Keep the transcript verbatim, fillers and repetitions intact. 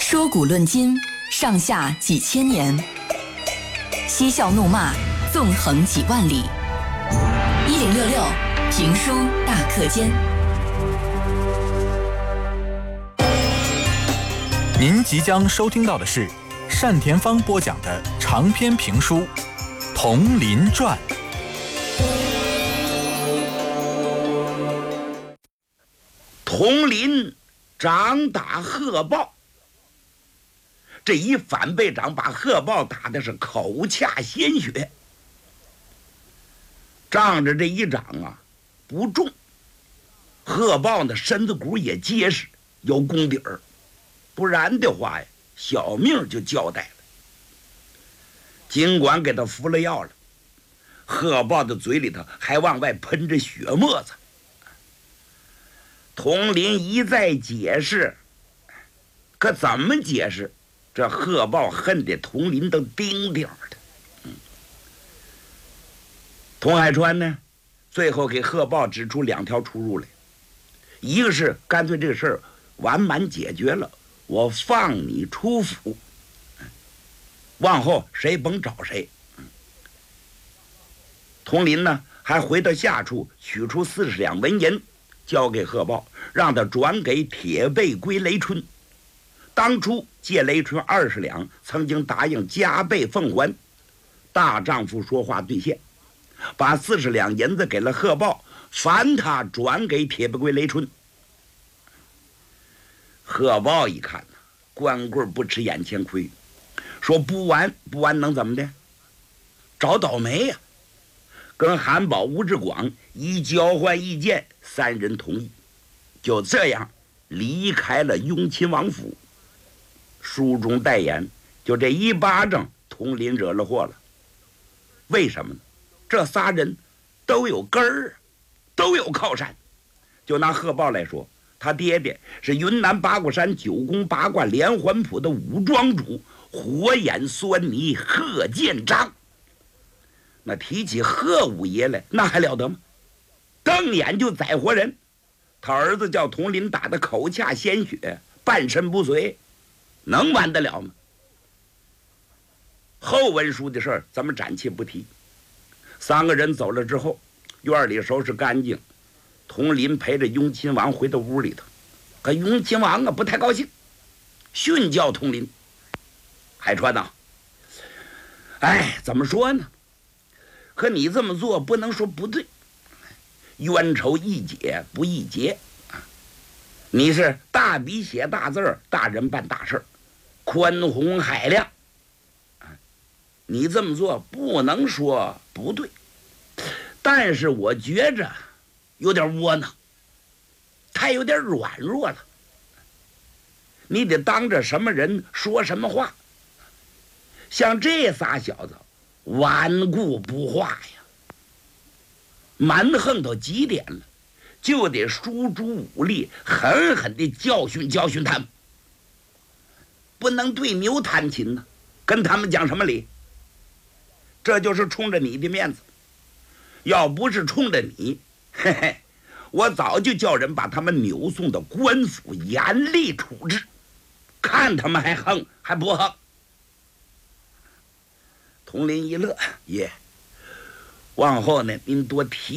说古论今，上下几千年；嬉笑怒骂，纵横几万里。一零六六评书大课间。 您即将收听到的是单田芳播讲的长篇评书《铜林传》。 铜林掌打贺豹，这一反背掌把贺豹打的是口恰鲜血。仗着这一掌啊不重，贺豹呢身子骨也结实，有功底儿，不然的话呀，小命就交代了。尽管给他服了药了，贺豹的嘴里头还往外喷着血沫子。佟林一再解释，可怎么解释，这贺豹恨得佟林都丁点儿的。嗯，佟海川呢，最后给贺豹指出两条出路来，一个是干脆这个事儿完满解决了，我放你出府，往后谁甭找谁。佟林呢，还回到下处取出四十两纹银，交给贺豹，让他转给铁背归雷春。当初借雷春二十两，曾经答应加倍奉还，大丈夫说话兑现，把四十两银子给了贺豹，烦他转给铁背归雷春。贺豹一看呢，光棍不吃眼前亏，说不完不完能怎么的？找倒霉呀、啊！跟韩宝、吴志广一交换意见，三人同意，就这样离开了雍亲王府。书中代言，就这一巴掌，佟林惹了祸了。为什么呢？这仨人都有根儿，都有靠山。就拿贺豹来说，他爹爹是云南八卦山九宫八卦连环谱的武庄主火眼狻猊贺建章。那提起贺五爷来，那还了得吗？瞪眼就宰活人。他儿子叫佟林打得口恰鲜血，半身不遂，能完得了吗？后文书的事儿咱们暂且不提。三个人走了之后，院里收拾干净，佟林陪着雍亲王回到屋里头。可雍亲王啊不太高兴，训教佟林：海川呐，哎，怎么说呢？可你这么做不能说不对，冤仇易解不易结啊！你是大笔写大字儿，大人办大事儿，宽宏海量啊！你这么做不能说不对，但是我觉着有点窝囊，太有点软弱了。你得当着什么人说什么话，像这仨小子顽固不化呀，蛮横到极点了，就得输诸武力，狠狠地教训教训他们，不能对牛弹琴呢，跟他们讲什么理？这就是冲着你的面子，要不是冲着你，嘿嘿，我早就叫人把他们扭送到官府严厉处置，看他们还横还不横。佟林一乐，爷，往后呢，您多提